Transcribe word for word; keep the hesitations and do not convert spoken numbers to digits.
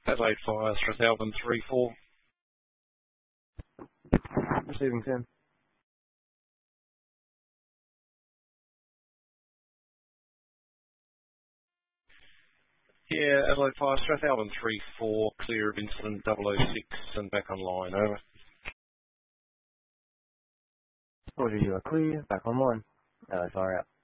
Adelaide Fire, Strathalbyn three four. Receiving ten. Yeah, Adelaide Fire, Strathalbyn three four, clear of incident double oh six and back online, over. Roger, you are clear, back online. Adelaide Fire out.